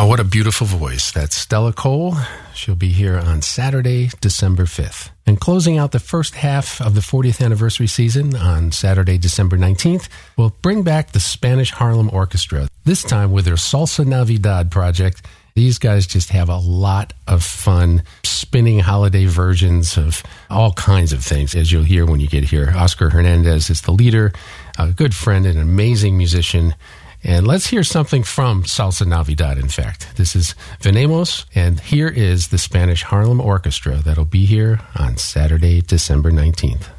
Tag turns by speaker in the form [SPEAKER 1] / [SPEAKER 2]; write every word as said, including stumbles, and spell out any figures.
[SPEAKER 1] Oh, what a beautiful voice. That's Stella Cole. She'll be here on Saturday, December fifth. And closing out the first half of the fortieth anniversary season on Saturday, December nineteenth, we'll bring back the Spanish Harlem Orchestra, this time with their Salsa Navidad project. These guys just have a lot of fun spinning holiday versions of all kinds of things, as you'll hear when you get here. Oscar Hernandez is the leader, a good friend, and an amazing musician. And let's hear something from Salsa Navidad, in fact. This is Venemos, and here is the Spanish Harlem Orchestra that'll be here on Saturday, December nineteenth.